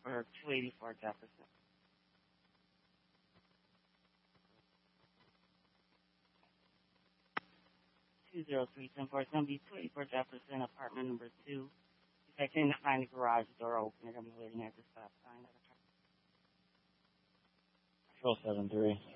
for 284 Jefferson. 20310 It's going to be 284 Jefferson, apartment number 2. If I can't find the garage door open, I'm waiting at the stop sign. 473.